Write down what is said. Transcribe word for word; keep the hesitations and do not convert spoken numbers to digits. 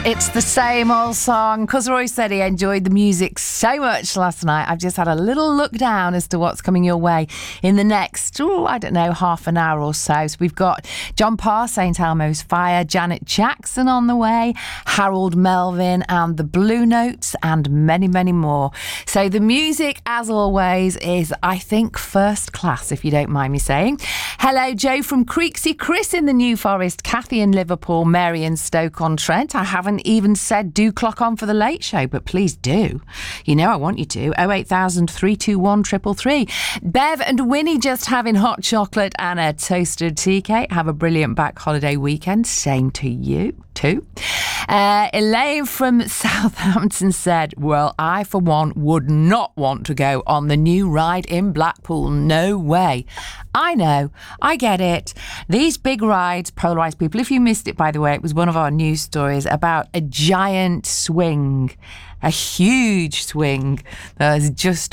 It's the same old song. Cuz Roy said he enjoyed the music so much last night. I've just had a little look down as to what's coming your way in the next, oh, I don't know, half an hour or so. So we've got John Parr, Saint Elmo's Fire, Janet Jackson on the way, Harold Melvin and the Blue Notes, and many, many more. So the music, as always, is, I think, first class, if you don't mind me saying. Hello, Joe from Creeksy, Chris in the New Forest, Kathy in Liverpool, Mary in Stoke-on-Trent. I haven't even said do clock on for the late show, but please do. You know I want you to. oh eight thousand, three two one, three three three. Bev and Winnie just having hot chocolate and a toasted tea cake. Have a brilliant back holiday weekend. Same to you too. Uh, Elaine from Southampton said, well, I for one would not want to go on the new ride in Blackpool. No way. I know. I get it. These big rides, polarised people. If you missed it, by the way, it was one of our news stories about a giant swing, a huge swing that was just